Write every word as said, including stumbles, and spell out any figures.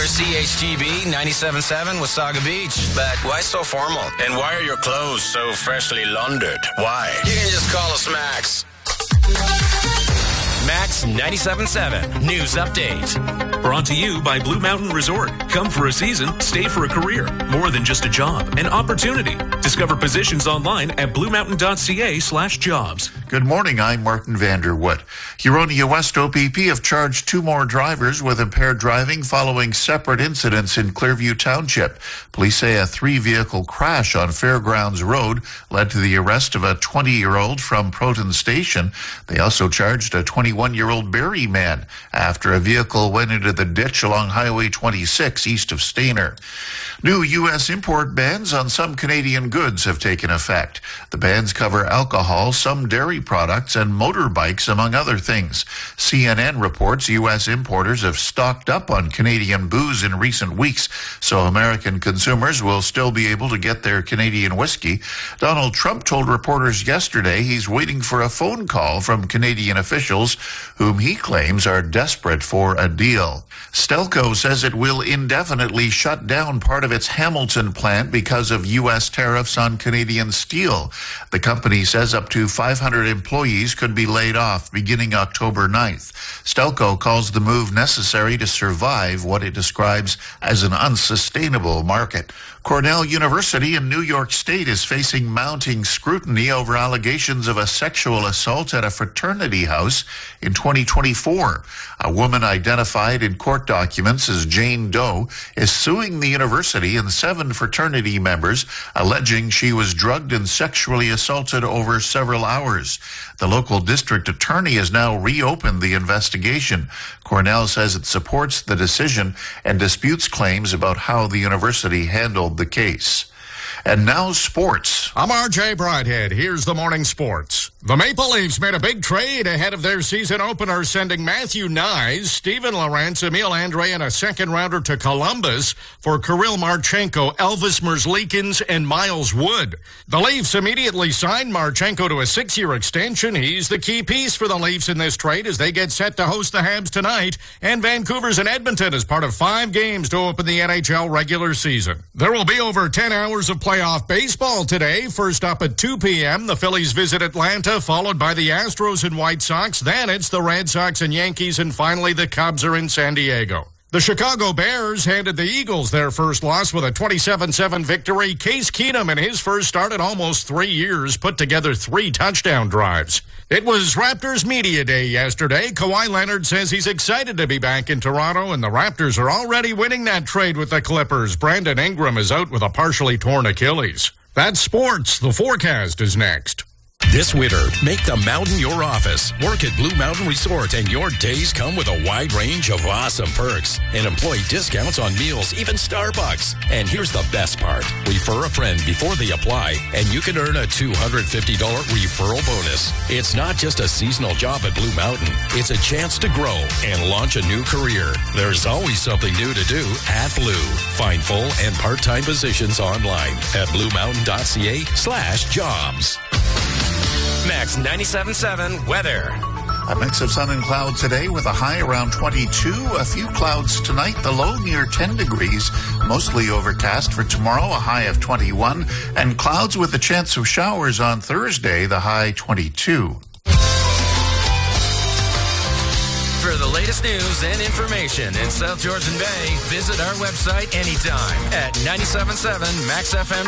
C H G B ninety-seven point seven Wasaga Beach. But why so formal? And why are your clothes so freshly laundered? Why? You can just call us Max. Max ninety-seven point seven News Update. Brought to you by Blue Mountain Resort. Come for a season, stay for a career. More than just a job, an opportunity. Discover positions online at bluemountain.ca slash jobs. Good morning, I'm Martin Vanderwood. Huronia West O P P have charged two more drivers with impaired driving following separate incidents in Clearview Township. Police say a three-vehicle crash on Fairgrounds Road led to the arrest of a twenty-year-old from Proton Station. They also charged a twenty-one-year-old Barrie man after a vehicle went into the ditch along Highway twenty-six east of Stayner. New U S import bans on some Canadian goods have taken effect. The bans cover alcohol, some dairy products, and motorbikes, among other things. C N N reports U S importers have stocked up on Canadian booze in recent weeks, so American consumers will still be able to get their Canadian whiskey. Donald Trump told reporters yesterday he's waiting for a phone call from Canadian officials whom he claims are desperate for a deal. Stelco says it will indefinitely shut down part of its Hamilton plant because of U S tariffs on Canadian steel. The company says up to five hundred employees could be laid off beginning October ninth. Stelco calls the move necessary to survive what it describes as an unsustainable market. Cornell University in New York State is facing mounting scrutiny over allegations of a sexual assault at a fraternity house in twenty twenty-four. A woman identified in court documents as Jane Doe is suing the university and seven fraternity members, alleging she was drugged and sexually assaulted over several hours. The local district attorney has now reopened the investigation. Cornell says it supports the decision and disputes claims about how the university handled the case. And now sports. I'm R J Bridehead. Here's the morning sports. The Maple Leafs made a big trade ahead of their season opener, sending Matthew Nyes, Steven Lorentz, Emil Andre, and a second-rounder to Columbus for Kirill Marchenko, Elvis Merzlikins, and Miles Wood. The Leafs immediately signed Marchenko to a six-year extension. He's the key piece for the Leafs in this trade as they get set to host the Habs tonight, and Vancouver's in Edmonton as part of five games to open the N H L regular season. There will be over ten hours of playoff baseball today. First up at two p.m., the Phillies visit Atlanta, followed by the Astros and White Sox. Then it's the Red Sox and Yankees, and finally the Cubs are in San Diego. The Chicago Bears handed the Eagles their first loss with a twenty-seven seven victory. Case Keenum, in his first start in almost three years, put together three touchdown drives. It was Raptors Media Day yesterday. Kawhi Leonard says he's excited to be back in Toronto, and the Raptors are already winning that trade with the Clippers. Brandon Ingram is out with a partially torn Achilles. That's sports. The forecast is next. This winter, make the mountain your office. Work at Blue Mountain Resort, and your days come with a wide range of awesome perks and employee discounts on meals, even Starbucks. And here's the best part. Refer a friend before they apply, and you can earn a two hundred fifty dollars referral bonus. It's not just a seasonal job at Blue Mountain. It's a chance to grow and launch a new career. There's always something new to do at Blue. Find full and part-time positions online at bluemountain.ca slash jobs. Max ninety-seven point seven weather. A mix of sun and clouds today with a high around twenty-two. A few clouds tonight, the low near ten degrees. Mostly overcast for tomorrow, a high of twenty-one. And clouds with a chance of showers on Thursday, the high twenty-two. For the latest news and information in South Georgian Bay, visit our website anytime at ninety-seven point seven max f m